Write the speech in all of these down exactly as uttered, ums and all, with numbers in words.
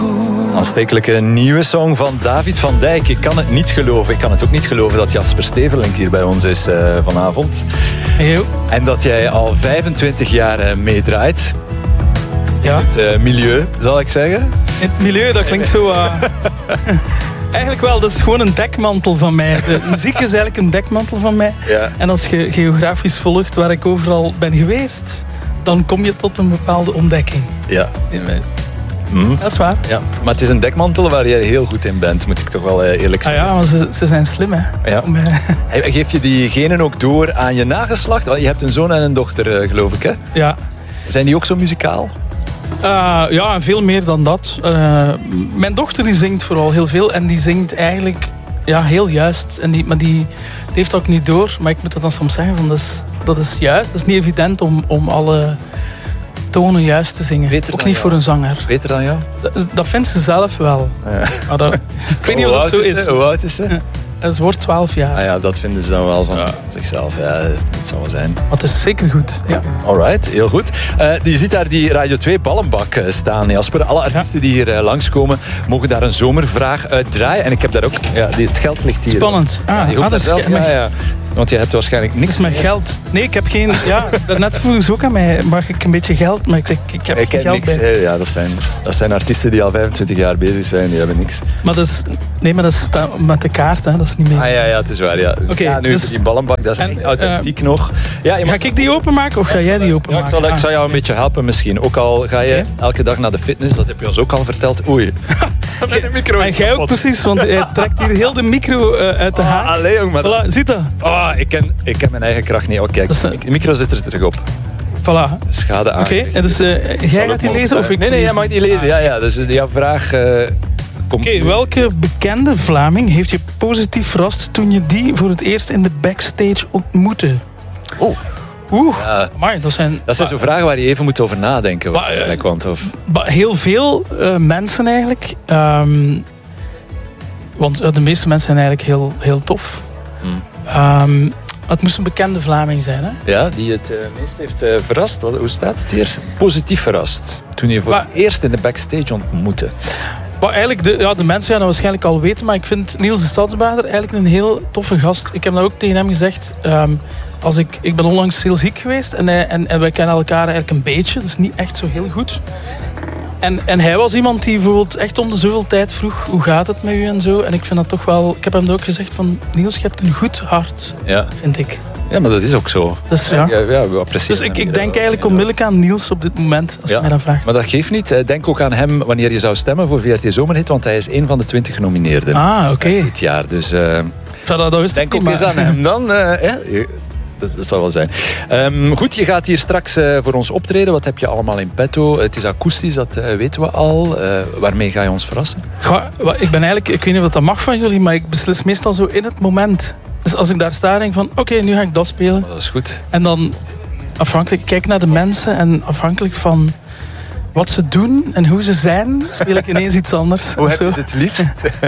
Aanstekelijke nieuwe song van David van Dijk. Ik kan het niet geloven. Ik kan het ook niet geloven dat Jasper Stevelink hier bij ons is uh, vanavond. Hey, en dat jij al vijfentwintig jaar uh, meedraait. Ja. In het uh, milieu, zal ik zeggen. In het milieu, dat klinkt zo... Uh... Eigenlijk wel, dat is gewoon een dekmantel van mij. De muziek is eigenlijk een dekmantel van mij. Ja. En als je geografisch volgt waar ik overal ben geweest, dan kom je tot een bepaalde ontdekking. Ja. Mm. Dat is waar. Ja. Maar het is een dekmantel waar jij heel goed in bent, moet ik toch wel eerlijk zeggen. Ah ja, maar ze, ze zijn slim, hè. Ja. Geef je die genen ook door aan je nageslacht? Want je hebt een zoon en een dochter, geloof ik, hè? Ja. Zijn die ook zo muzikaal? Uh, ja, en veel meer dan dat. Uh, mijn dochter die zingt vooral heel veel. En die zingt eigenlijk ja, heel juist. En die, maar die, die heeft ook niet door. Maar ik moet dat dan soms zeggen. Van, dat, is, dat is juist. Dat is niet evident om, om alle tonen juist te zingen. Beter ook niet jou. voor een zanger. Beter dan jou? Dat, dat vindt ze zelf wel. Ja. Maar dat, ik weet niet of dat zo is. is. Hoe oud is ze? Ze wordt twaalf jaar. Ah ja, dat vinden ze dan wel van ja. zichzelf. Ja, het zal wel zijn. Maar het is zeker goed. Ja. Alright, heel goed. Uh, je ziet daar die Radio twee ballenbak staan, Jasper. Alle artiesten ja. die hier uh, langskomen, mogen daar een zomervraag uit draaien. En ik heb daar ook... Ja, die, het geld ligt hier. Spannend. Ah, ja, je ah, dat is zelf, ja, ja. Want je hebt waarschijnlijk niks. Dat is mijn geld. Nee, ik heb geen... Ja, daarnet vroeg ze ook aan mij, mag ik een beetje geld? Maar ik zeg, ik heb ik geen heb geld niks, bij. Ja, dat zijn, dat zijn artiesten die al vijfentwintig jaar bezig zijn, die hebben niks. Maar dat is... Nee, maar dat is met de kaart, hè. Dat is niet meer... Ah ja, ja, het is waar, ja. Okay, ja nu dus, is die ballenbak, dat is en, echt authentiek uh, nog. Ja, ga mag... ik die openmaken of ga jij die openmaken? Ja, ik, zal, ik zal jou een ah, beetje helpen misschien. Ook al ga je okay. elke dag naar de fitness, dat heb je ons ook al verteld. Oei. de micro en jij ook precies, want hij trekt hier heel de micro uh, uit de oh, haak. Allee, jong, maar... Voilà, ziet dat? Oh, ik ken, ik ken mijn eigen kracht niet. Oh, kijk, de micro zit er terug op. Voilà. Schade aan. Oké, okay, dus uh, jij gaat die lezen of ik Nee, nee, jij mag die lezen. Ja, ja. Dus jouw vraag... Uh, Oké, okay, welke bekende Vlaming heeft je positief verrast toen je die voor het eerst in de backstage ontmoette? Oh. Oeh, ja. Amai, dat zijn... Dat zijn zo vragen waar je even moet over nadenken. Ba, uh, want, of... ba, heel veel uh, mensen eigenlijk. Um, want uh, de meeste mensen zijn eigenlijk heel, heel tof. Hmm. Um, het moest een bekende Vlaming zijn, hè? Ja, die het uh, meest heeft uh, verrast. Wat, hoe staat het hier? Positief verrast. Toen je voor ba, het eerst in de backstage ontmoette. Maar eigenlijk, de, ja, de mensen gaan dat waarschijnlijk al weten, maar ik vind Niels de Stadsbader eigenlijk een heel toffe gast. Ik heb dat ook tegen hem gezegd. Um, als ik, ik ben onlangs heel ziek geweest en, en, en wij kennen elkaar eigenlijk een beetje, dus niet echt zo heel goed. En, en hij was iemand die bijvoorbeeld echt om de zoveel tijd vroeg, hoe gaat het met u en zo. En ik vind dat toch wel, ik heb hem ook gezegd van, Niels, je hebt een goed hart, ja. vind ik. Ja, maar dat is ook zo. Dus, ja. Ja, ja, we dus ik, ik denk eigenlijk onmiddellijk aan Niels op dit moment, als ja. je mij dat vraagt. Maar dat geeft niet. Denk ook aan hem wanneer je zou stemmen voor V R T Zomerhit, want hij is een van de twintig genomineerden. Ah, oké. Okay. Dit jaar. Dus uh, dat, dat wist denk ik ook niet, eens maar... aan hem dan. Uh, ja, dat, dat zal wel zijn. Um, goed, je gaat hier straks uh, voor ons optreden. Wat heb je allemaal in petto? Het is akoestisch, dat uh, weten we al. Uh, waarmee ga je ons verrassen? Ga, ik ben eigenlijk, ik weet niet wat dat mag van jullie, maar ik beslis meestal zo in het moment. Dus als ik daar sta, denk ik van, oké, okay, nu ga ik dat spelen. Oh, dat is goed. En dan afhankelijk, kijk naar de mensen en afhankelijk van wat ze doen en hoe ze zijn, speel ik ineens iets anders. Hoe heb je het liefst?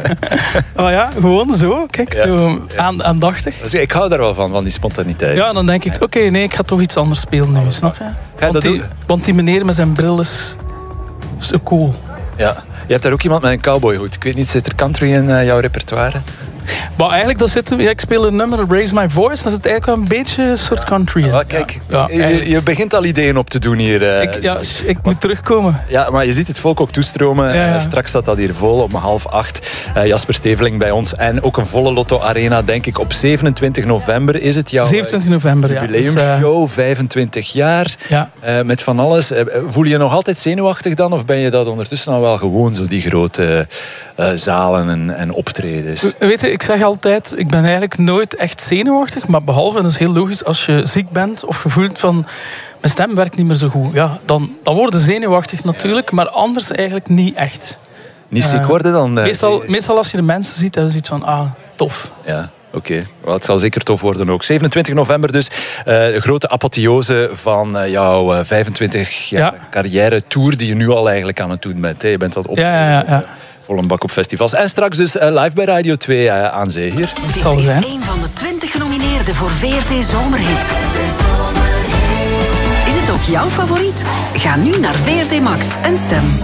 Oh ja, gewoon zo, kijk, ja, zo ja. Aan, aandachtig. Dus ik hou daar wel van, van die spontaniteit. Ja, dan denk ik, oké, okay, nee, ik ga toch iets anders spelen nu, snap je? Ja, want, die, want die meneer met zijn bril is zo cool. Ja, je hebt daar ook iemand met een cowboyhoed. Ik weet niet, zit er country in uh, jouw repertoire? Maar eigenlijk, dat zit, ja, ik speel een nummer, Raise My Voice, dat zit eigenlijk wel een beetje een soort country in. Ja, kijk, ja, je, je begint al ideeën op te doen hier. Uh, ik, ja, ik moet terugkomen. Ja, maar je ziet het volk ook toestromen. Ja, ja. Uh, straks staat dat hier vol om half acht. Uh, Jasper Stevelink bij ons. En ook een volle Lotto Arena, denk ik. Op zevenentwintig november is het jouw zevenentwintig november, jubileumshow. Ja, dus, uh, vijfentwintig jaar. Ja. Uh, met van alles. Uh, voel je je nog altijd zenuwachtig dan? Of ben je dat ondertussen al wel gewoon, zo die grote uh, zalen en, en optredens? Weet je, ik zeg altijd, ik ben eigenlijk nooit echt zenuwachtig. Maar behalve, en dat is heel logisch, als je ziek bent of je voelt van mijn stem werkt niet meer zo goed. Ja, dan, dan word je zenuwachtig natuurlijk, maar anders eigenlijk niet echt. Niet ziek worden dan? Uh, meestal, meestal als je de mensen ziet, dan is het zoiets van, ah, tof. Ja. Oké, okay. Well, het zal zeker tof worden ook. zevenentwintig november dus, uh, de grote apotheose van uh, jouw uh, vijfentwintig jaar ja. carrière tour die je nu al eigenlijk aan het doen bent. Hè? Je bent wat op ja, ja, ja, ja. vol een bak op festivals. En straks dus uh, live bij Radio twee uh, aan zee hier. Dit zal is zijn. Een van de twintig genomineerden voor V R T Zomerhit. Is het ook jouw favoriet? Ga nu naar V R T Max en stem.